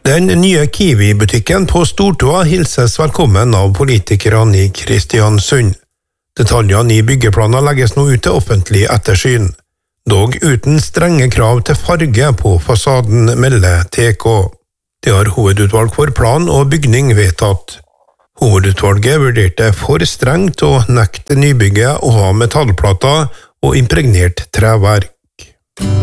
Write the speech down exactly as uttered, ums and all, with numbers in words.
Den nye Kiwi-butikken på Stortua hilses velkommen av politikerne i Kristiansund. Detaljene i byggeplaner legges nå ut til offentlig ettersyn, dog uten strenge krav til farge på fasaden, melder T K. Det har hovedutvalg for plan og bygning vedtatt. Hovedutvalget vurderte for strengt å nekte nybygget å ha metallplater og impregnert treverk.